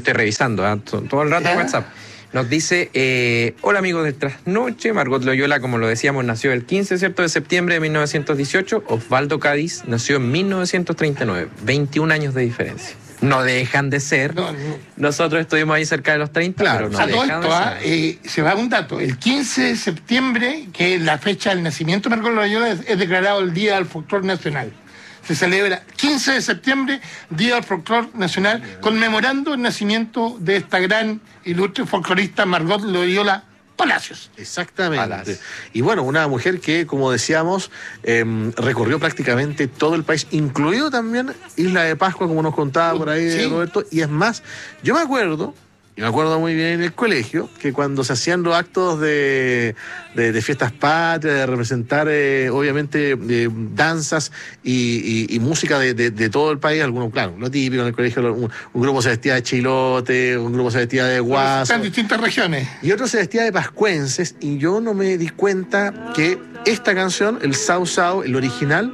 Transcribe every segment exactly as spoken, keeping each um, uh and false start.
estoy revisando ¿eh? todo el rato en WhatsApp. Nos dice, eh, hola amigos del Trasnoche, Margot Loyola, como lo decíamos, nació el quince, ¿cierto?, de septiembre de mil novecientos dieciocho. Osvaldo Cádiz nació en mil novecientos treinta y nueve. veintiún años de diferencia. No dejan de ser. No, no. Nosotros estuvimos ahí cerca de los treinta, claro, pero no a dejan todo esto, de ¿ah? ser. Eh, se va un dato. El quince de septiembre, que es la fecha del nacimiento de Margot Loyola, es, es declarado el Día del Folclor Nacional. Se celebra quince de septiembre, Día del Folclor Nacional, conmemorando el nacimiento de esta gran, ilustre folclorista Margot Loyola Palacios. Exactamente. Palacios. Y bueno, una mujer que, como decíamos, eh, recorrió prácticamente todo el país, incluido también Isla de Pascua, como nos contaba por ahí, sí, Roberto. Y es más, yo me acuerdo... Y me acuerdo muy bien en el colegio que cuando se hacían los actos de, de, de fiestas patrias, de representar eh, obviamente eh, danzas y, y, y música de, de, de todo el país, algunos, claro, lo típico en el colegio, un, un grupo se vestía de chilote, un grupo se vestía de guaso. En distintas regiones. Y otro se vestía de pascuenses, y yo no me di cuenta que esta canción, el Sao Sao, el original,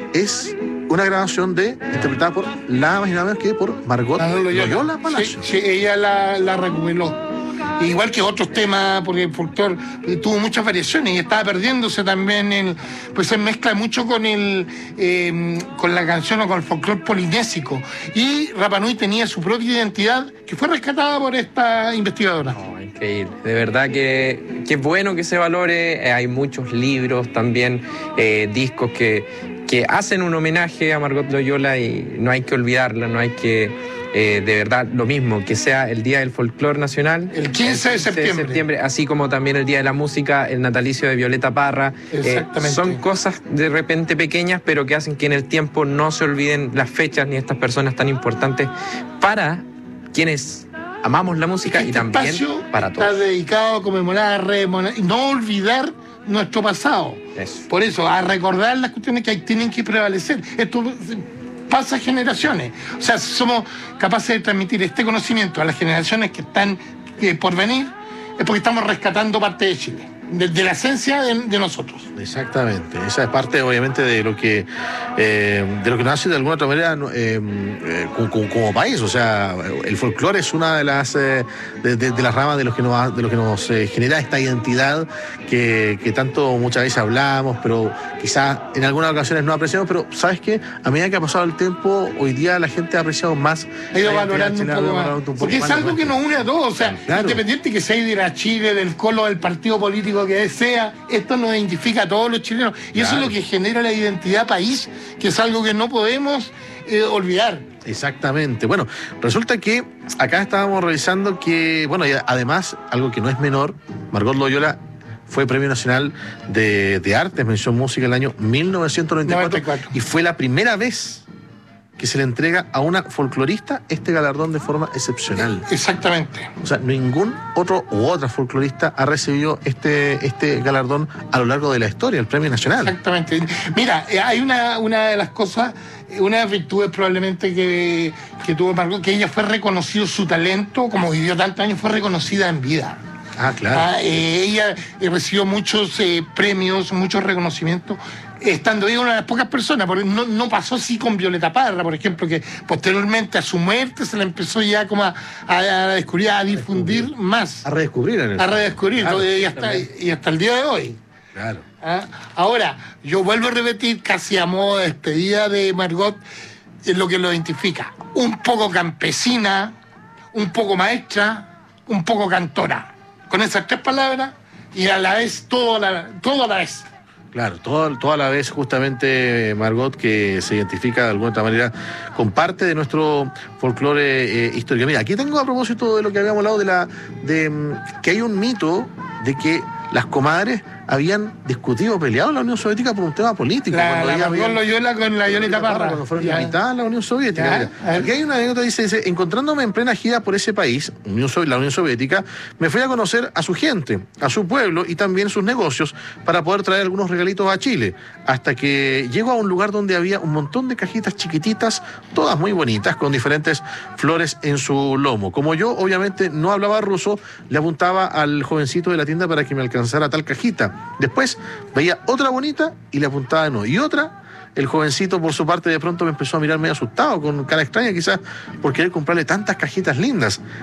es una grabación de interpretada por la más y nada menos que por Margot Loyola Palacios. Sí, sí, ella la, la recuperó. Igual que otros temas, porque el folclor tuvo muchas variaciones y estaba perdiéndose también, el, pues se mezcla mucho con el eh, con la canción o con el folclor polinésico. Y Rapa Nui tenía su propia identidad que fue rescatada por esta investigadora. No, increíble. De verdad que, que es bueno que se valore. Eh, hay muchos libros también, eh, discos que, que hacen un homenaje a Margot Loyola y no hay que olvidarla, no hay que... Eh, de verdad, lo mismo, que sea el Día del Folclor Nacional. El quince de septiembre. de septiembre. Así como también el Día de la Música, el natalicio de Violeta Parra. Exactamente. Eh, son cosas de repente pequeñas, pero que hacen que en el tiempo no se olviden las fechas ni estas personas tan importantes para quienes amamos la música este y también espacio para todos. Está dedicado a conmemorar, a rememorar, y no olvidar nuestro pasado. Eso. Por eso, a recordar las cuestiones que hay, tienen que prevalecer. Esto pasa generaciones. O sea, si somos capaces de transmitir este conocimiento a las generaciones que están eh, por venir, es porque estamos rescatando parte de Chile, de, de la esencia de, de nosotros. Exactamente. Esa es parte, obviamente, de lo que eh, de lo que nos hace de alguna otra manera eh, eh, como, como, como país. O sea, el folclore es una de las eh, de, de, de las ramas de los que nos de lo que nos eh, genera esta identidad que, que tanto muchas veces hablamos, pero quizás en algunas ocasiones no apreciamos. Pero ¿sabes qué? A medida que ha pasado el tiempo, hoy día la gente ha apreciado más, ha ido valorando un poco más, un poco porque más es algo que nos une a todos. O sea, claro, independiente que sea de la Chile, del colo, del partido político que sea, esto nos identifica a todos los chilenos. Y claro, eso es lo que genera la identidad país, que es algo que no podemos eh, olvidar. Exactamente. Bueno, resulta que acá estábamos revisando que, bueno, y además, algo que no es menor, Margot Loyola fue Premio Nacional de, de Artes, mención música, en el año mil novecientos noventa y cuatro, noventa y cuatro, y fue la primera vez que se le entrega a una folclorista este galardón de forma excepcional. Exactamente. O sea, ningún otro u otra folclorista ha recibido este, este galardón a lo largo de la historia, el Premio Nacional. Exactamente. Mira, hay una, una de las cosas, una de las virtudes probablemente que, que tuvo Margot, que ella fue reconocido su talento, como vivió tantos años, fue reconocida en vida. Ah, claro. Ah, eh, ella eh, recibió muchos eh, premios, muchos reconocimientos, estando ella una de las pocas personas, porque no, no pasó así con Violeta Parra, por ejemplo, que posteriormente a su muerte se la empezó ya como a, a, a descubrir, a difundir descubrir. más. A redescubrir. En el a redescubrir, claro, y, hasta, y hasta el día de hoy. Claro. ¿Ah? Ahora, yo vuelvo a repetir, casi a modo de despedida de Margot, es lo que lo identifica. Un poco campesina, un poco maestra, un poco cantora. Con esas tres palabras, y a la vez, todo a la, todo a la vez. Claro, todo, toda la vez justamente Margot, que se identifica de alguna otra manera con parte de nuestro folclore eh, histórico. Mira, aquí tengo a propósito de lo que habíamos hablado de la de que hay un mito de que las comadres habían discutido, peleado en la Unión Soviética por un tema político. La, cuando la Margot Loyola con la Violeta Parra. Cuando fueron invitadas a la Unión Soviética. Aquí hay una anécdota, dice, dice, encontrándome en plena gira por ese país, Unión, la Unión Soviética, me fui a conocer a su gente, a su pueblo y también sus negocios para poder traer algunos regalitos a Chile. Hasta que llego a un lugar donde había un montón de cajitas chiquititas, todas muy bonitas, con diferentes flores en su lomo. Como yo, obviamente, no hablaba ruso, le apuntaba al jovencito de la tienda para que me alcanzara tal cajita. Después veía otra bonita y le apuntaba de nuevo. Y otra, el jovencito por su parte de pronto me empezó a mirar medio asustado, con cara extraña quizás, por querer comprarle tantas cajitas lindas.